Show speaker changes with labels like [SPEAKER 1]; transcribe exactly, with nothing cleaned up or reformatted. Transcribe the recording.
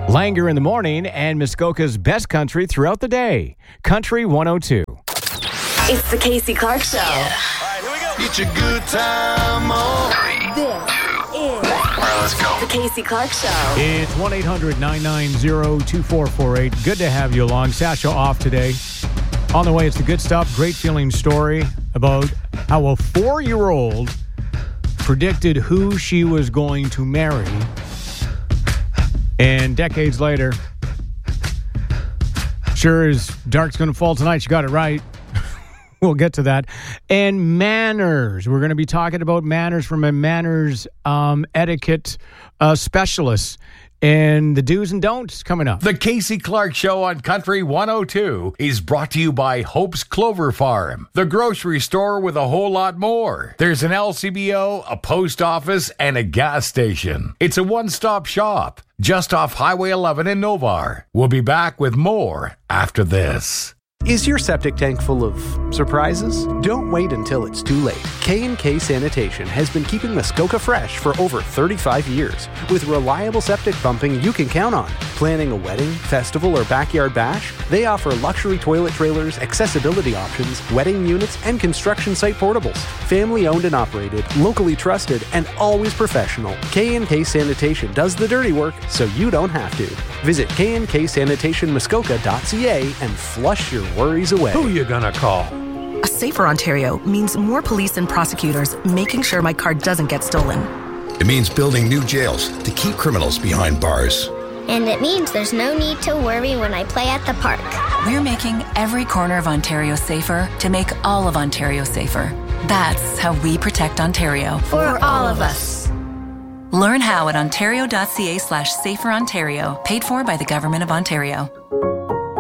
[SPEAKER 1] Langer in the morning and Muskoka's best country throughout the day. Country one oh two.
[SPEAKER 2] It's the Casey Clark Show.
[SPEAKER 3] Yeah. All right, here we go. Get your good time on.
[SPEAKER 2] This is
[SPEAKER 3] All right, let's go.
[SPEAKER 2] the Casey Clark Show.
[SPEAKER 1] It's one eight hundred nine nine zero two four four eight. Good to have you along. Sasha off today. On the way, it's the good stuff. Great feeling story about how a four-year-old predicted who she was going to marry. And decades later, sure as dark's going to fall tonight, she got it right. We'll get to that. And manners. We're going to be talking about manners from a manners um, etiquette uh, specialist. And the do's and don'ts coming up.
[SPEAKER 4] The Casey Clark Show on Country one oh two is brought to you by Hope's Clover Farm, the grocery store with a whole lot more. There's an L C B O, a post office, and a gas station. It's a one-stop shop just off Highway eleven in Novar. We'll be back with more after this.
[SPEAKER 5] Is your septic tank full of surprises? Don't wait until it's too late. K and K Sanitation has been keeping Muskoka fresh for over thirty-five years. With reliable septic pumping you can count on. Planning a wedding, festival, or backyard bash? They offer luxury toilet trailers, accessibility options, wedding units, and construction site portables. Family owned and operated, locally trusted, and always professional. K and K Sanitation does the dirty work so you don't have to. Visit k and k sanitation muskoka dot c a and flush your worries away.
[SPEAKER 6] Who you gonna call?
[SPEAKER 7] A safer Ontario means more police and prosecutors making sure my car doesn't get stolen.
[SPEAKER 8] It means building new jails to keep criminals behind bars.
[SPEAKER 9] And it means there's no need to worry when I play at the park.
[SPEAKER 10] We're making every corner of Ontario safer to make all of Ontario safer. That's how we protect Ontario.
[SPEAKER 9] For all of us.
[SPEAKER 10] Learn how at ontario dot c a slash safer Ontario, paid for by the Government of Ontario.